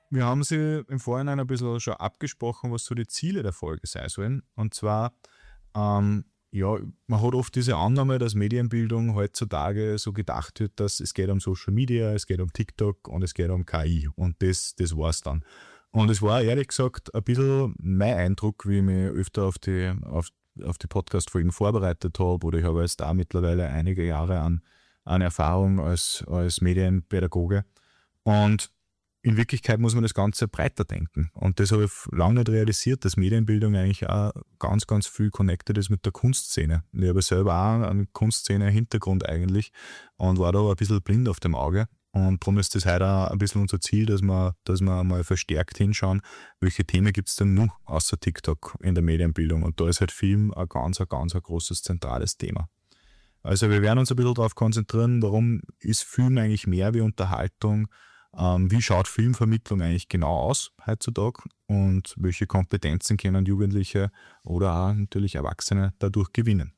wir haben sie im Vorhinein ein bisschen schon abgesprochen, was so die Ziele der Folge sein sollen. Und zwar, ja, man hat oft diese Annahme, dass Medienbildung heutzutage so gedacht wird, dass es geht um Social Media, es geht um TikTok und es geht um KI. Und das war's dann. Und es war ehrlich gesagt ein bisschen mein Eindruck, wie ich mich öfter auf die Podcast-Folgen vorbereitet habe, oder ich habe jetzt da mittlerweile einige Jahre an Erfahrung als Medienpädagoge. Und in Wirklichkeit muss man das Ganze breiter denken. Und das habe ich lange nicht realisiert, dass Medienbildung eigentlich auch ganz, ganz viel connected ist mit der Kunstszene. Ich habe selber auch einen Kunstszene-Hintergrund eigentlich und war da aber ein bisschen blind auf dem Auge. Und darum ist das heute auch ein bisschen unser Ziel, dass wir mal verstärkt hinschauen, welche Themen gibt es denn noch außer TikTok in der Medienbildung. Und da ist halt Film ein ganz großes, zentrales Thema. Also wir werden uns ein bisschen darauf konzentrieren, warum ist Film eigentlich mehr wie Unterhaltung, wie schaut Filmvermittlung eigentlich genau aus heutzutage und welche Kompetenzen können Jugendliche oder auch natürlich Erwachsene dadurch gewinnen.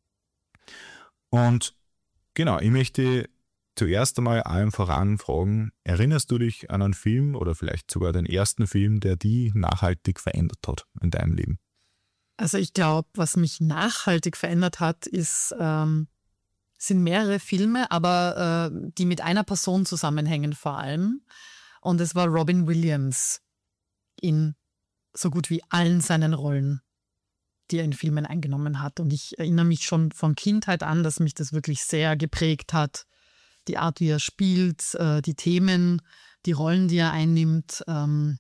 Und genau, ich möchte zuerst einmal allem voran fragen, erinnerst du dich an einen Film oder vielleicht sogar den ersten Film, der dich nachhaltig verändert hat in deinem Leben? Also ich glaube, was mich nachhaltig verändert hat, sind mehrere Filme, aber die mit einer Person zusammenhängen vor allem. Und es war Robin Williams in so gut wie allen seinen Rollen, die er in Filmen eingenommen hat. Und ich erinnere mich schon von Kindheit an, dass mich das wirklich sehr geprägt hat. Die Art, wie er spielt, die Themen, die Rollen, die er einnimmt, im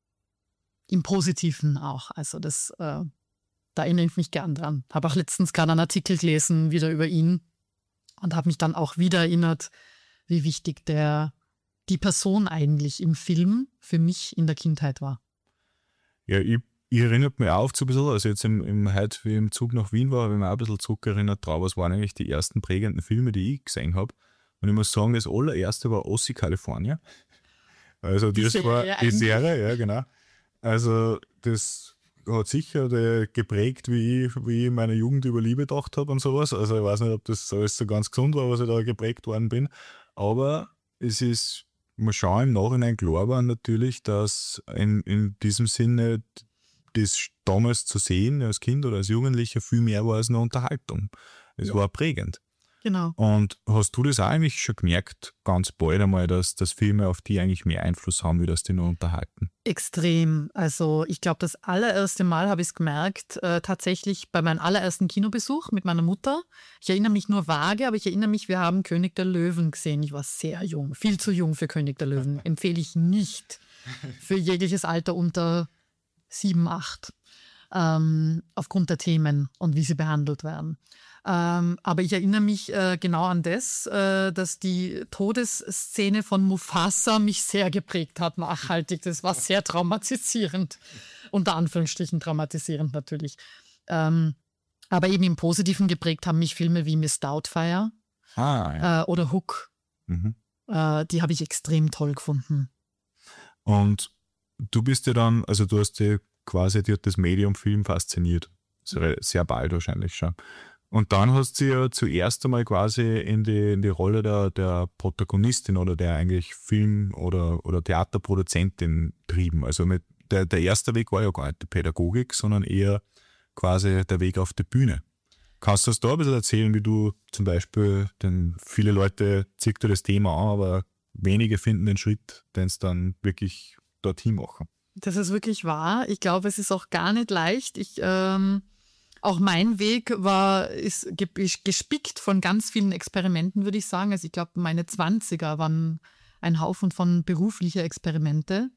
Positiven auch. Also da erinnere ich mich gern dran. Habe auch letztens gerade einen Artikel gelesen, wieder über ihn. Und habe mich dann auch wieder erinnert, wie wichtig die Person eigentlich im Film für mich in der Kindheit war. Ja, ich erinnert mich auch so ein bisschen, also jetzt heute, wie ich im Zug nach Wien war, habe ich mich auch ein bisschen zurückerinnert drauf, was waren eigentlich die ersten prägenden Filme, die ich gesehen habe. Und ich muss sagen, das allererste war Ossi California. Also das war die Serie, ja genau. Also das hat sicher geprägt, wie ich in meiner Jugend über Liebe gedacht habe und sowas. Also ich weiß nicht, ob das alles so ganz gesund war, was ich da geprägt worden bin. Aber es ist, man schaut im Nachhinein klar war natürlich, dass in diesem Sinne das damals zu sehen, als Kind oder als Jugendlicher, viel mehr war als eine Unterhaltung. Es war prägend. Genau. Und hast du das auch eigentlich schon gemerkt, ganz bald einmal, dass Filme auf die eigentlich mehr Einfluss haben, wie das die nur unterhalten? Extrem. Also ich glaube, das allererste Mal habe ich es gemerkt, tatsächlich bei meinem allerersten Kinobesuch mit meiner Mutter. Ich erinnere mich nur vage, aber ich erinnere mich, wir haben König der Löwen gesehen. Ich war sehr jung, viel zu jung für König der Löwen. Empfehle ich nicht für jegliches Alter unter 7, 8. Aufgrund der Themen und wie sie behandelt werden. Aber ich erinnere mich genau an das, dass die Todesszene von Mufasa mich sehr geprägt hat, nachhaltig. Das war sehr traumatisierend, unter Anführungsstrichen traumatisierend natürlich. Aber eben im Positiven geprägt haben mich Filme wie Miss Doubtfire oder Hook. Mhm. Die habe ich extrem toll gefunden. Und du bist ja dann, also du hast dir quasi, dir hat das Medium Film fasziniert. Sehr bald wahrscheinlich schon. Und dann hast du ja zuerst einmal quasi in die Rolle der Protagonistin oder der eigentlich Film- oder Theaterproduzentin trieben. Also der erste Weg war ja gar nicht die Pädagogik, sondern eher quasi der Weg auf die Bühne. Kannst du uns da ein bisschen erzählen, wie du zum Beispiel, denn viele Leute zieht dir das Thema an, aber wenige finden den Schritt, den es dann wirklich dorthin machen. Das ist wirklich wahr. Ich glaube, es ist auch gar nicht leicht. Auch mein Weg ist gespickt von ganz vielen Experimenten, würde ich sagen. Also ich glaube, meine 20er waren ein Haufen von beruflicher Experimente.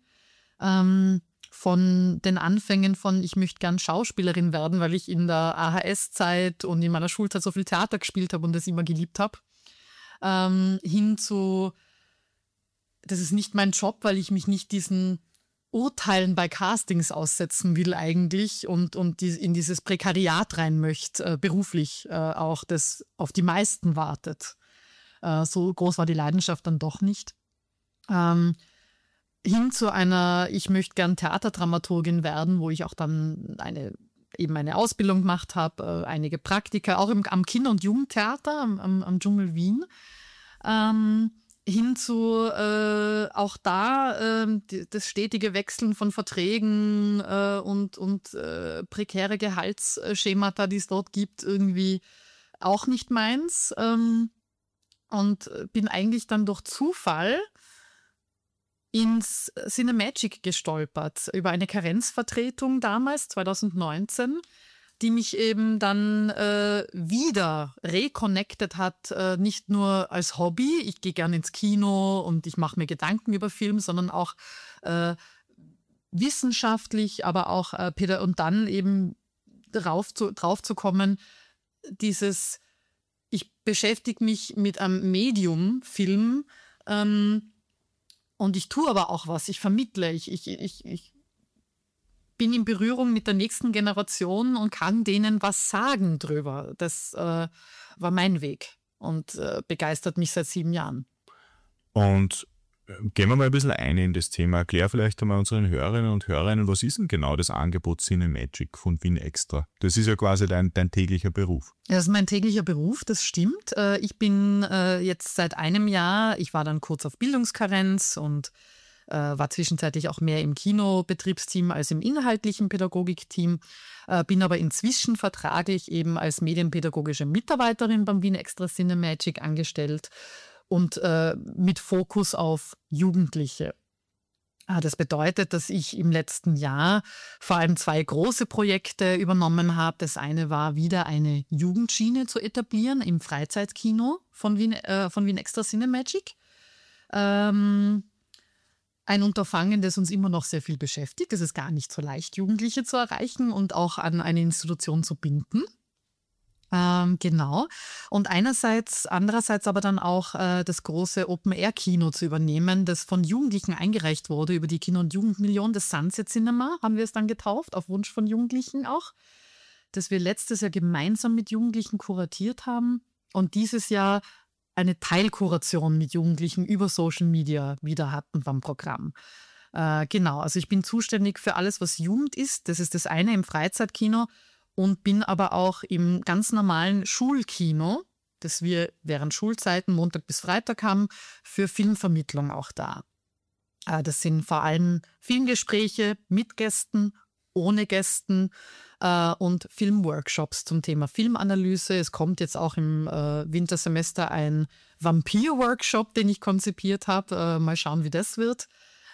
Von den Anfängen von, ich möchte gern Schauspielerin werden, weil ich in der AHS-Zeit und in meiner Schulzeit so viel Theater gespielt habe und das immer geliebt habe, hin zu, das ist nicht mein Job, weil ich mich nicht diesen Urteilen bei Castings aussetzen will eigentlich und in dieses Prekariat rein möchte, beruflich auch, das auf die meisten wartet. So groß war die Leidenschaft dann doch nicht. Hin zu einer, ich möchte gern Theaterdramaturgin werden, wo ich auch dann eine Ausbildung gemacht habe, einige Praktika, auch am Kinder- und Jugendtheater am Dschungel Wien. hin zu auch da das stetige Wechseln von Verträgen und prekäre Gehaltsschemata, die es dort gibt, irgendwie auch nicht meins. Und bin eigentlich dann durch Zufall ins Cinemagic gestolpert, über eine Karenzvertretung damals, 2019, die mich eben dann wieder reconnected hat, nicht nur als Hobby, ich gehe gerne ins Kino und ich mache mir Gedanken über Film, sondern auch wissenschaftlich, aber auch und dann eben drauf zu kommen, ich beschäftige mich mit einem Medium, Film, und ich tue aber auch was, ich vermittle, ich bin in Berührung mit der nächsten Generation und kann denen was sagen drüber. Das war mein Weg und begeistert mich seit 7 Jahren. Und gehen wir mal ein bisschen ein in das Thema. Erklär vielleicht einmal unseren Hörerinnen und Hörern, was ist denn genau das Angebot Cinemagic von Wien Extra? Das ist ja quasi dein täglicher Beruf. Das ist mein täglicher Beruf, das stimmt. Ich bin jetzt seit einem Jahr, ich war dann kurz auf Bildungskarenz und war zwischenzeitlich auch mehr im Kinobetriebsteam als im inhaltlichen Pädagogikteam, bin aber inzwischen vertraglich eben als medienpädagogische Mitarbeiterin beim Wien Extra Cinemagic angestellt und mit Fokus auf Jugendliche. Das bedeutet, dass ich im letzten Jahr vor allem 2 große Projekte übernommen habe. Das eine war, wieder eine Jugendschiene zu etablieren im Freizeitkino von Wien Extra Cinemagic. Ein Unterfangen, das uns immer noch sehr viel beschäftigt. Es ist gar nicht so leicht, Jugendliche zu erreichen und auch an eine Institution zu binden. Genau. Und andererseits aber dann auch das große Open-Air-Kino zu übernehmen, das von Jugendlichen eingereicht wurde über die Kinder- und Jugendmillion, das Sunset Cinema, haben wir es dann getauft, auf Wunsch von Jugendlichen auch, das wir letztes Jahr gemeinsam mit Jugendlichen kuratiert haben und dieses Jahr eine Teilkuration mit Jugendlichen über Social Media wieder hatten beim Programm. Genau, also ich bin zuständig für alles, was Jugend ist. Das ist das eine im Freizeitkino und bin aber auch im ganz normalen Schulkino, das wir während Schulzeiten Montag bis Freitag haben, für Filmvermittlung auch da. Das sind vor allem Filmgespräche mit Gästen, ohne Gästen und Filmworkshops zum Thema Filmanalyse. Es kommt jetzt auch im Wintersemester ein Vampir-Workshop, den ich konzipiert habe. Mal schauen, wie das wird.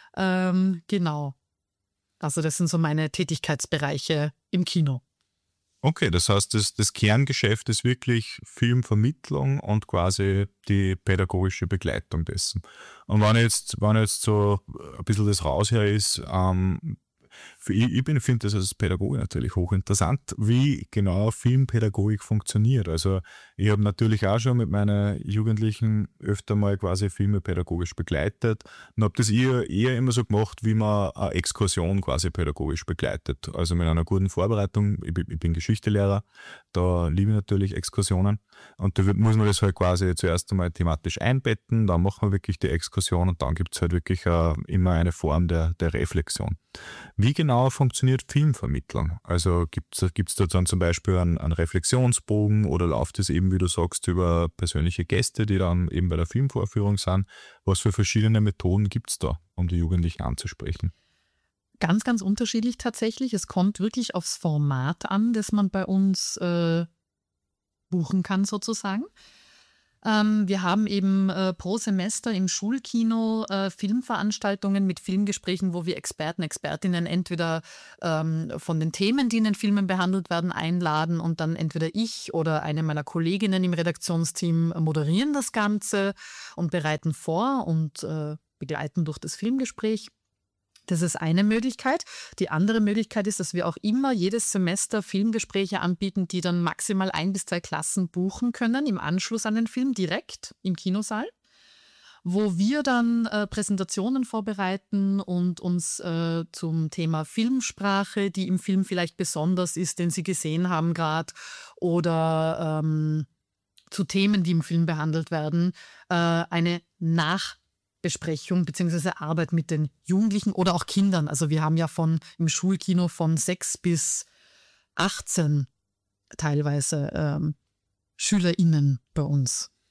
Genau. Also das sind so meine Tätigkeitsbereiche im Kino. Okay, das heißt, das Kerngeschäft ist wirklich Filmvermittlung und quasi die pädagogische Begleitung dessen. Und wenn jetzt so ein bisschen das rausher ist, ich finde das als Pädagoge natürlich hochinteressant, wie genau Filmpädagogik funktioniert. Also ich habe natürlich auch schon mit meinen Jugendlichen öfter mal quasi Filme pädagogisch begleitet und habe das eher immer so gemacht, wie man eine Exkursion quasi pädagogisch begleitet. Also mit einer guten Vorbereitung. Ich bin Geschichtelehrer, da liebe ich natürlich Exkursionen und da muss man das halt quasi zuerst einmal thematisch einbetten, dann machen wir wirklich die Exkursion und dann gibt es halt wirklich immer eine Form der Reflexion. Wie genau funktioniert Filmvermittlung? Also gibt's da dann zum Beispiel einen Reflexionsbogen oder läuft es eben, wie du sagst, über persönliche Gäste, die dann eben bei der Filmvorführung sind? Was für verschiedene Methoden gibt es da, um die Jugendlichen anzusprechen? Ganz, ganz unterschiedlich tatsächlich. Es kommt wirklich aufs Format an, das man bei uns buchen kann sozusagen. Wir haben eben pro Semester im Schulkino Filmveranstaltungen mit Filmgesprächen, wo wir Experten, Expertinnen entweder von den Themen, die in den Filmen behandelt werden, einladen und dann entweder ich oder eine meiner Kolleginnen im Redaktionsteam moderieren das Ganze und bereiten vor und begleiten durch das Filmgespräch. Das ist eine Möglichkeit. Die andere Möglichkeit ist, dass wir auch immer jedes Semester Filmgespräche anbieten, die dann maximal 1 bis 2 Klassen buchen können im Anschluss an den Film, direkt im Kinosaal, wo wir dann Präsentationen vorbereiten und uns zum Thema Filmsprache, die im Film vielleicht besonders ist, den Sie gesehen haben gerade, oder zu Themen, die im Film behandelt werden, eine Nachbesprechung bzw. Arbeit mit den Jugendlichen oder auch Kindern. Also wir haben ja im Schulkino von 6 bis 18 teilweise SchülerInnen bei uns.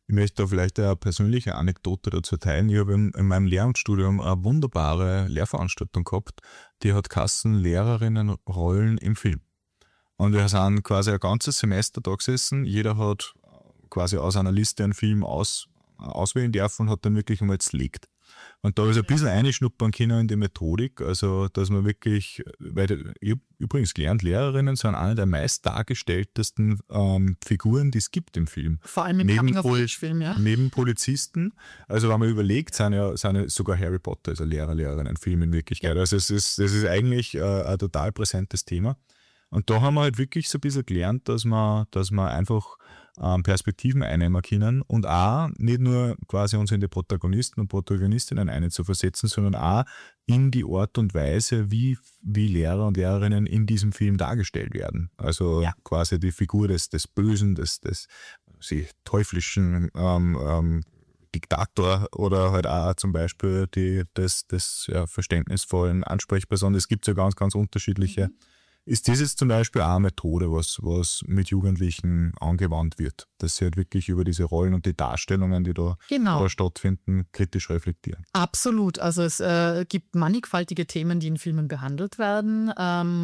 Ich möchte da vielleicht eine persönliche Anekdote dazu teilen. Ich habe in meinem Lehramtsstudium eine wunderbare Lehrveranstaltung gehabt, die hat geheißen Lehrerinnenrollen im Film. Und wir sind quasi ein ganzes Semester da gesessen. Jeder hat quasi aus einer Liste einen Film auswählen dürfen und hat dann wirklich einmal zerlegt. Und da ist ein bisschen einschnuppern können in die Methodik, also dass man wirklich, weil ich habe übrigens gelernt, Lehrerinnen sind eine der meist dargestelltesten Figuren, die es gibt im Film. Vor allem im Coming-of-Age-Film, ja. Neben Polizisten, also wenn man überlegt, sind ja sogar Harry Potter, also Lehrerinnen-Film in Wirklichkeit. Ja. Also das ist eigentlich ein total präsentes Thema. Und da haben wir halt wirklich so ein bisschen gelernt, dass man einfach Perspektiven einnehmen können und auch nicht nur quasi uns in die Protagonisten und Protagonistinnen einzuversetzen, sondern auch in die Art und Weise, wie Lehrer und Lehrerinnen in diesem Film dargestellt werden. Also quasi die Figur des Bösen, des teuflischen Diktator oder halt auch zum Beispiel des verständnisvollen Ansprechpersonen. Es gibt ja ganz, ganz unterschiedliche. Ist das jetzt zum Beispiel auch eine Methode, was mit Jugendlichen angewandt wird, dass sie halt wirklich über diese Rollen und die Darstellungen, die da stattfinden, kritisch reflektieren? Absolut. Also es gibt mannigfaltige Themen, die in Filmen behandelt werden.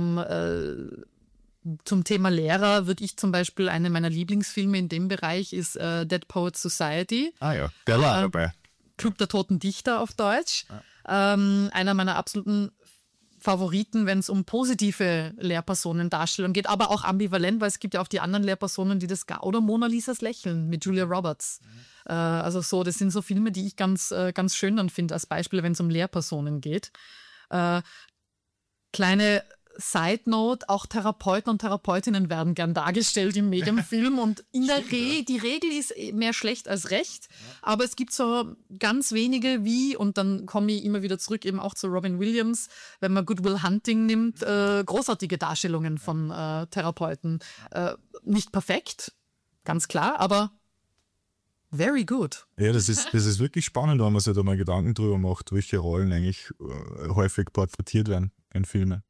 Zum Thema Lehrer würde ich zum Beispiel, eine meiner Lieblingsfilme in dem Bereich ist Dead Poets Society. Ah ja, der war dabei. Club der Toten Dichter auf Deutsch. Einer meiner absoluten Favoriten, wenn es um positive Lehrpersonendarstellung geht, aber auch ambivalent, weil es gibt ja auch die anderen Lehrpersonen, die das gar, oder Mona Lisas Lächeln mit Julia Roberts. Also so, das sind so Filme, die ich ganz schön dann finde, als Beispiel, wenn es um Lehrpersonen geht. Kleine Side Note, auch Therapeuten und Therapeutinnen werden gern dargestellt im Medienfilm und in der die Regel ist mehr schlecht als recht, aber es gibt so ganz wenige und dann komme ich immer wieder zurück eben auch zu Robin Williams, wenn man Good Will Hunting nimmt, großartige Darstellungen von Therapeuten. Nicht perfekt, ganz klar, aber very good. Ja, das ist wirklich spannend, wenn man sich da mal Gedanken drüber macht, welche Rollen eigentlich häufig porträtiert werden in Filmen.